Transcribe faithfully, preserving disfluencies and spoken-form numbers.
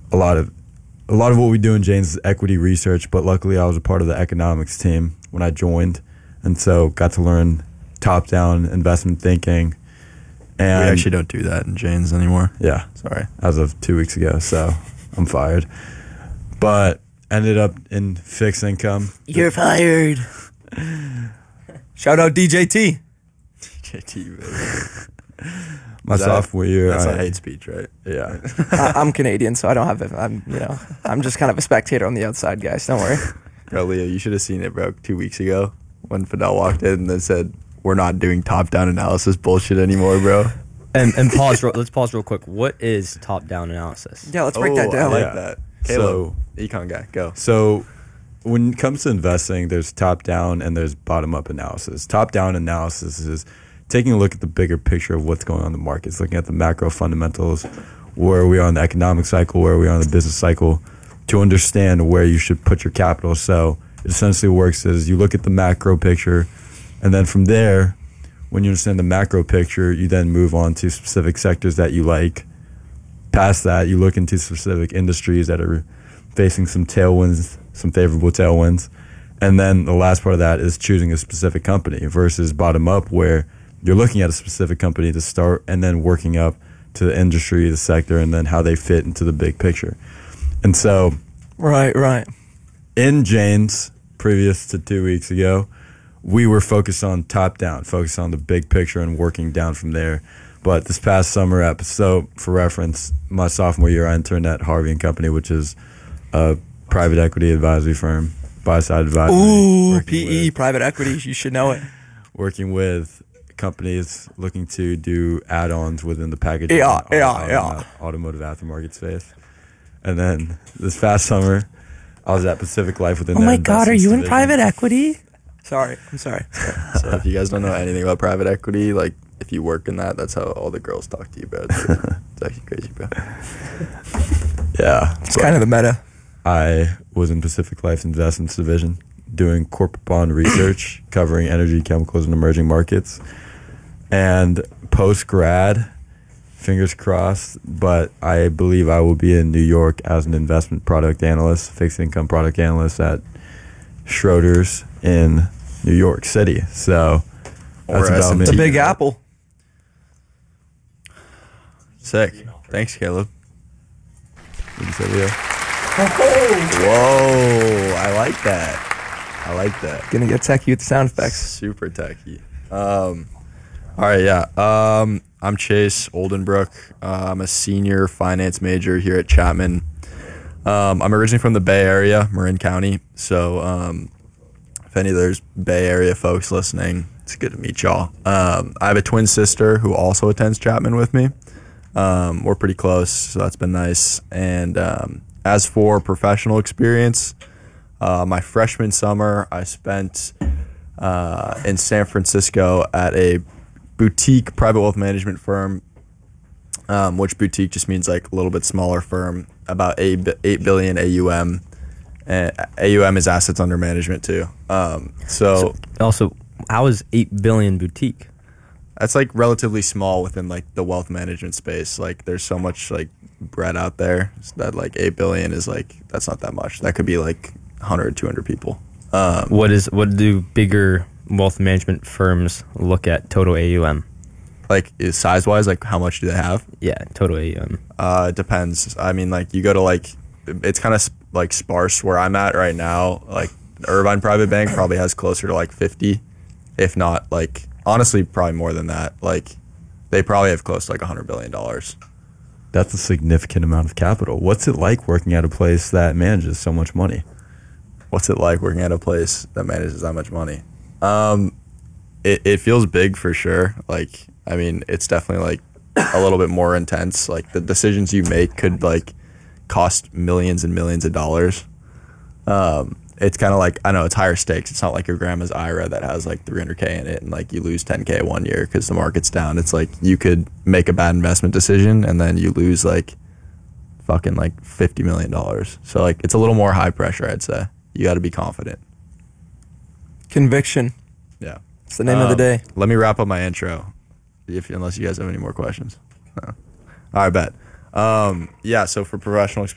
a lot of a lot of what we do in Jane's is equity research, but luckily I was a part of the economics team when I joined, and so got to learn top-down investment thinking. And we actually don't do that in Jane's anymore. Yeah. Sorry. As of two weeks ago, so I'm fired. But ended up in fixed income. You're fired. Shout out D J T. D J T, baby. My that, sophomore year. That's I, a hate speech, right? Yeah. I, I'm Canadian, so I don't have. A, I'm you know I'm just kind of a spectator on the outside, guys. Don't worry. Bro, Leo, you should have seen it, bro. Two weeks ago when Fidel walked in and then said, "We're not doing top-down analysis bullshit anymore, bro." And and pause. Real, let's pause real quick. What is top-down analysis? Yeah, let's break oh, that down. I like Yeah. that. So- Caleb, econ guy, go. So when it comes to investing, there's top-down and there's bottom-up analysis. Top-down analysis is taking a look at the bigger picture of what's going on in the markets, looking at the macro fundamentals, where we are in the economic cycle, where we are in the business cycle, to understand where you should put your capital. So it essentially works as you look at the macro picture, and then from there, when you understand the macro picture, you then move on to specific sectors that you like. Past that, you look into specific industries that are facing some tailwinds, some favorable tailwinds. And then the last part of that is choosing a specific company versus bottom up, where you're looking at a specific company to start and then working up to the industry, the sector, and then how they fit into the big picture. And so Right, right. in Jane's, previous to two weeks ago, we were focused on top down, focused on the big picture and working down from there. But this past summer episode, for reference, my sophomore year, I interned at Harvey and Company, which is a private equity advisory firm, buy-side advisory. Ooh, working P E, with- private equity. You should know it. Working with companies looking to do add-ons within the packaging Yeah, and yeah, auto- yeah. automotive aftermarket space. And then this past summer, I was at Pacific Life within Oh their my God, are investments you in division. private equity? Sorry, I'm sorry. So if you guys don't know anything about private equity, like if you work in that, that's how all the girls talk to you, bro. It's, it's actually crazy, bro. Yeah. It's kind of the meta. I was in Pacific Life's investments division doing corporate bond research, covering energy, chemicals, and emerging markets. And post-grad, fingers crossed, but I believe I will be in New York as an investment product analyst, fixed income product analyst at Schroders in New York City. So that's Or about me. The Big Apple. Sick. Thanks, Caleb. What you say, Leo? Whoa, I like that. I like that. Gonna get techie with the sound effects. Super techy. Um, all right, yeah. Um, I'm Chase Oldenbrook. Uh, I'm a senior finance major here at Chapman. Um, I'm originally from the Bay Area, Marin County. So um, if any of there's Bay Area folks listening, it's good to meet y'all. Um, I have a twin sister who also attends Chapman with me. Um, we're pretty close, so that's been nice. And um, as for professional experience, uh, my freshman summer, I spent uh, in San Francisco at a boutique private wealth management firm, um, which boutique just means like a little bit smaller firm, about eight, eight billion A U M. And A U M is assets under management too. Um, so, So also, how is eight billion boutique? that's like relatively small within like the wealth management space. Like there's so much like bread out there that like eight billion is like, that's not that much. That could be like one hundred, two hundred people. Um, What is what do bigger wealth management firms look at total A U M? like is size wise, like how much do they have? Yeah, total A U M. Uh, it depends. I mean, like you go to like, it's kind of sp- like sparse where I'm at right now. Like Irvine Private Bank probably has closer to like fifty, if not like, honestly, probably more than that. Like they probably have close to like one hundred billion dollars. That's a significant amount of capital. What's it like working at a place that manages so much money? What's it like working at a place that manages that much money? Um, it, it feels big for sure. Like, I mean, it's definitely like a little bit more intense. Like the decisions you make could like cost millions and millions of dollars. Um, it's kind of like, I know it's higher stakes. It's not like your grandma's I R A that has like three hundred K in it and like you lose ten K one year because the market's down. It's like you could make a bad investment decision and then you lose like fucking like fifty million dollars. So like it's a little more high pressure, I'd say. You got to be confident. Conviction. Yeah. It's the name of the Um, day. Let me wrap up my intro, if unless you guys have any more questions. No. All right, bet. Um, yeah, so for professional experience,